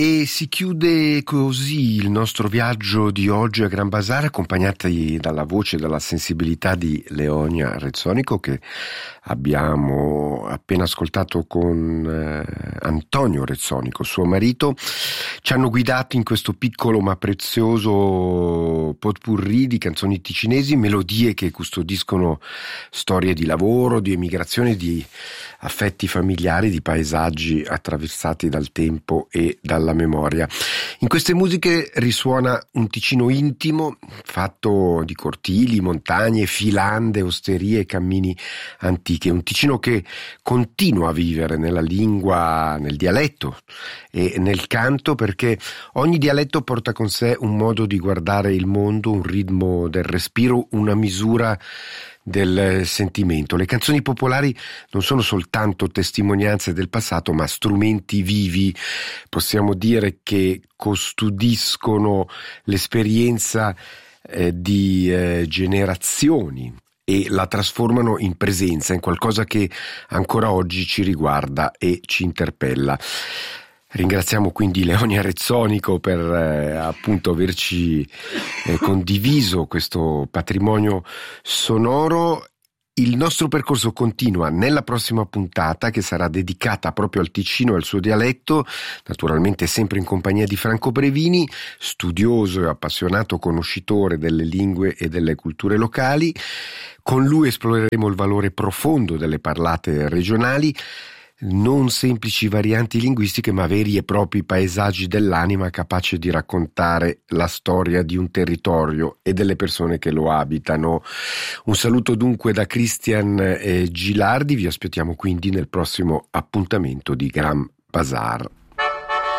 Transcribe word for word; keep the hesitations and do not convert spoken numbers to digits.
E si chiude così il nostro viaggio di oggi a Gran Bazar, accompagnati dalla voce e dalla sensibilità di Leonia Rezzonico, che abbiamo appena ascoltato con eh, Antonio Rezzonico, suo marito. Ci hanno guidato in questo piccolo ma prezioso potpourri di canzoni ticinesi, melodie che custodiscono storie di lavoro, di emigrazione, di affetti familiari, di paesaggi attraversati dal tempo e dalla memoria. In queste musiche risuona un Ticino intimo, fatto di cortili, montagne, filande, osterie e cammini antiche. Un Ticino che continua a vivere nella lingua, nel dialetto e nel canto, perché ogni dialetto porta con sé un modo di guardare il mondo, un ritmo del respiro, una misura del sentimento. Le canzoni popolari non sono soltanto testimonianze del passato, ma strumenti vivi, possiamo dire, che custodiscono l'esperienza eh, di eh, generazioni e la trasformano in presenza, in qualcosa che ancora oggi ci riguarda e ci interpella. Ringraziamo quindi Leonia Rezzonico per eh, appunto averci eh, condiviso questo patrimonio sonoro. Il nostro percorso continua nella prossima puntata, che sarà dedicata proprio al Ticino e al suo dialetto, naturalmente sempre in compagnia di Franco Brevini, studioso e appassionato conoscitore delle lingue e delle culture locali. Con lui esploreremo il valore profondo delle parlate regionali, non semplici varianti linguistiche, ma veri e propri paesaggi dell'anima, capaci di raccontare la storia di un territorio e delle persone che lo abitano. Un saluto dunque da Christian Gilardi, vi aspettiamo quindi nel prossimo appuntamento di Gran Bazar.